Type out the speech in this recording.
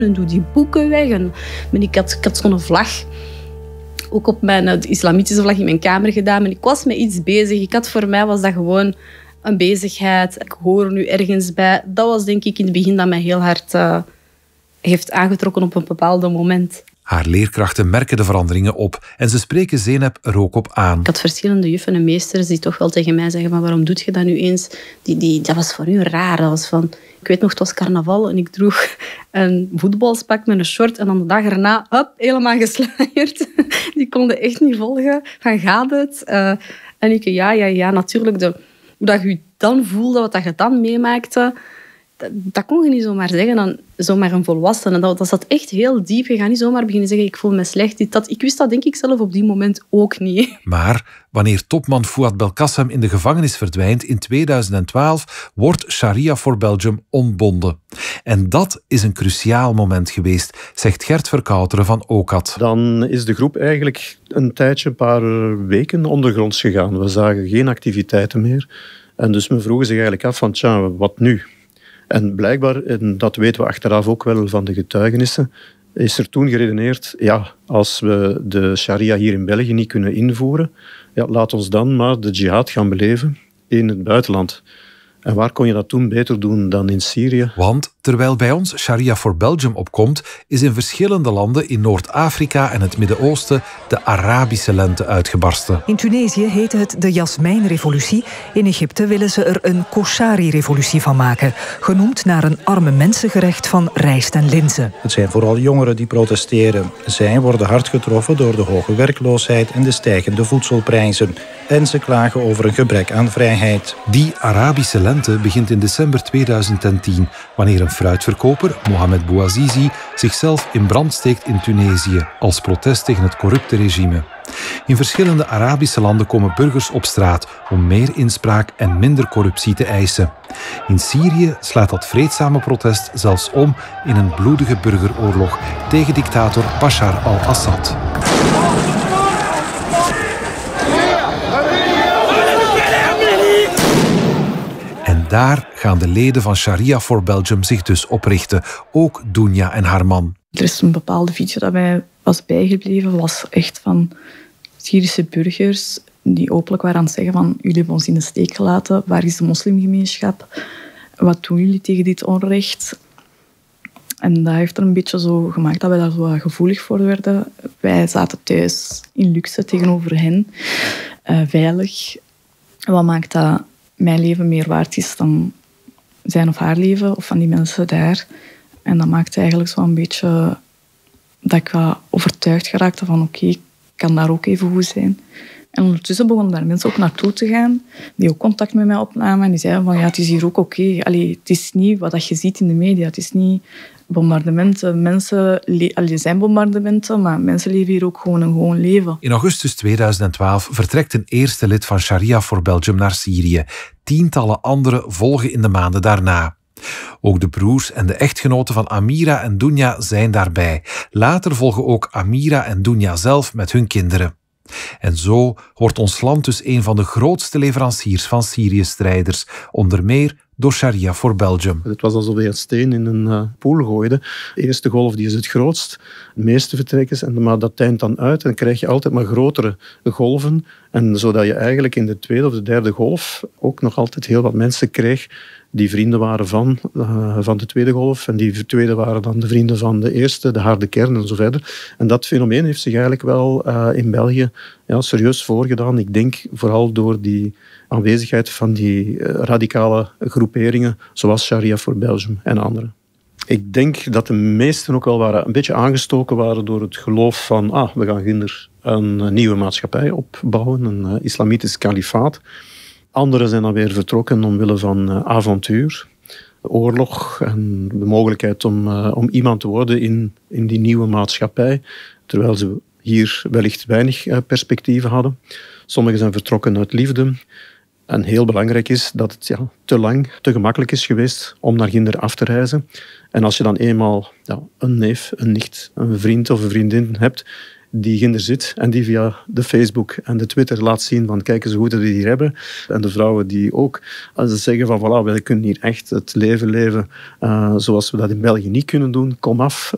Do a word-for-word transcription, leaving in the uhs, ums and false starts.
En doe die boeken weg. En ik had, ik had zo'n vlag, ook op mijn de islamitische vlag in mijn kamer gedaan. Maar ik was met iets bezig. Ik had, voor mij was dat gewoon een bezigheid. Ik hoor nu ergens bij. Dat was denk ik in het begin dat mij heel hard uh, heeft aangetrokken op een bepaald moment. Haar leerkrachten merken de veranderingen op en ze spreken Zeynep er ook op aan. Ik had verschillende juffen en meesters die toch wel tegen mij zeggen van waarom doe je dat nu eens? Die, die, dat was voor u raar. Dat was van, ik weet nog, het was carnaval en ik droeg een voetbalspak met een short en dan de dag erna up, helemaal gesluierd. Die konden echt niet volgen. Van, gaat het? Uh, en ik, ja, ja, ja, natuurlijk. De, hoe dat je je dan voelde, wat dat je dan meemaakte, dat, dat kon je niet zomaar zeggen dan zomaar een volwassene. Dat, dat zat echt heel diep. Je gaat niet zomaar beginnen zeggen, ik voel me slecht. Dit, dat. Ik wist dat denk ik zelf op die moment ook niet. Maar wanneer topman Fouad Belkacem in de gevangenis verdwijnt in tweeduizend twaalf, wordt Sharia for Belgium ontbonden. En dat is een cruciaal moment geweest, zegt Gert Verkouteren van OCAD. Dan is de groep eigenlijk een tijdje, een paar weken ondergronds gegaan. We zagen geen activiteiten meer. En dus men vroegen zich eigenlijk af van, tja, wat nu? En blijkbaar, en dat weten we achteraf ook wel van de getuigenissen, is er toen geredeneerd, ja, als we de sharia hier in België niet kunnen invoeren, ja, laat ons dan maar de jihad gaan beleven in het buitenland. En waar kon je dat toen beter doen dan in Syrië? Want terwijl bij ons Sharia for Belgium opkomt, is in verschillende landen in Noord-Afrika en het Midden-Oosten de Arabische lente uitgebarsten. In Tunesië heette het de Jasmijnrevolutie. In Egypte willen ze er een Koshari-revolutie van maken, genoemd naar een arme mensengerecht van rijst en linzen. Het zijn vooral jongeren die protesteren. Zij worden hard getroffen door de hoge werkloosheid en de stijgende voedselprijzen. En ze klagen over een gebrek aan vrijheid. Die Arabische lente begint in december tweeduizend tien, wanneer een fruitverkoper, Mohamed Bouazizi, zichzelf in brand steekt in Tunesië als protest tegen het corrupte regime. In verschillende Arabische landen komen burgers op straat om meer inspraak en minder corruptie te eisen. In Syrië slaat dat vreedzame protest zelfs om in een bloedige burgeroorlog tegen dictator Bashar al-Assad. En daar gaan de leden van Sharia for Belgium zich dus oprichten. Ook Dounia en haar man. Er is een bepaalde video dat mij was bijgebleven. Was echt van Syrische burgers die openlijk waren aan het zeggen van jullie hebben ons in de steek gelaten. Waar is de moslimgemeenschap? Wat doen jullie tegen dit onrecht? En dat heeft er een beetje zo gemaakt dat wij daar zo gevoelig voor werden. Wij zaten thuis in luxe tegenover hen. Uh, veilig. Wat maakt dat mijn leven meer waard is dan zijn of haar leven of van die mensen daar. En dat maakte eigenlijk zo een beetje dat ik wat overtuigd geraakte van oké, okay, ik kan daar ook even goed zijn. En ondertussen begonnen daar mensen ook naartoe te gaan die ook contact met mij opnamen en die zeiden van ja, het is hier ook oké. Okay. Allee, het is niet wat je ziet in de media. Het is niet bombardementen. Mensen le- Allee, er zijn bombardementen, maar mensen leven hier ook gewoon een gewoon leven. In augustus tweeduizend twaalf vertrekt een eerste lid van Sharia for Belgium naar Syrië. Tientallen anderen volgen in de maanden daarna. Ook de broers en de echtgenoten van Amira en Dounia zijn daarbij. Later volgen ook Amira en Dounia zelf met hun kinderen. En zo wordt ons land dus een van de grootste leveranciers van Syrië-strijders, onder meer door Sharia for Belgium. Het was alsof je een steen in een uh, pool gooide. De eerste golf die is het grootst, de meeste vertrekkers, en, maar dat deint dan uit en dan krijg je altijd maar grotere golven. En zodat je eigenlijk in de tweede of de derde golf ook nog altijd heel wat mensen kreeg die vrienden waren van, uh, van de tweede golf en die tweede waren dan de vrienden van de eerste, de harde kern en zo verder. En dat fenomeen heeft zich eigenlijk wel uh, in België ja, serieus voorgedaan. Ik denk vooral door die aanwezigheid van die uh, radicale groeperingen zoals Sharia for Belgium en anderen. Ik denk dat de meesten ook wel waren, een beetje aangestoken waren door het geloof van ah, we gaan ginder een nieuwe maatschappij opbouwen, een uh, islamitisch kalifaat. Anderen zijn dan weer vertrokken omwille van uh, avontuur, oorlog en de mogelijkheid om, uh, om iemand te worden in, in die nieuwe maatschappij, terwijl ze hier wellicht weinig uh, perspectieven hadden. Sommigen zijn vertrokken uit liefde. En heel belangrijk is dat het ja, te lang, te gemakkelijk is geweest om naar Ginder af te reizen. En als je dan eenmaal ja, een neef, een nicht, een vriend of een vriendin hebt die Ginder zit en die via de Facebook en de Twitter laat zien van kijk eens hoe we het hier hebben. En de vrouwen die ook als ze zeggen van voilà, wij kunnen hier echt het leven leven uh, zoals we dat in België niet kunnen doen, kom af.